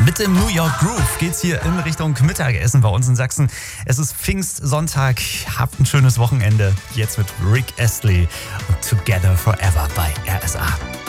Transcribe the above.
Mit dem New York Groove geht's hier in Richtung Mittagessen bei uns in Sachsen. Es ist Pfingstsonntag. Habt ein schönes Wochenende. Jetzt mit Rick Astley und Together Forever bei RSA.